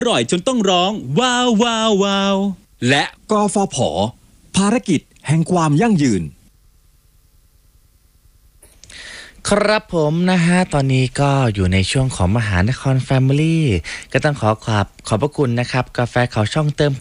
อร่อยจนต้องร้องว้าวว้าวว้าวและกฟผ.ภารกิจแห่งความยั่งยืนครับผมนะฮะตอนนี้ก็อยู่ในช่วงของมหานครแฟมิลี่ก็ต้องขอบพระคุณนะครับกาแฟเขาช่องเติม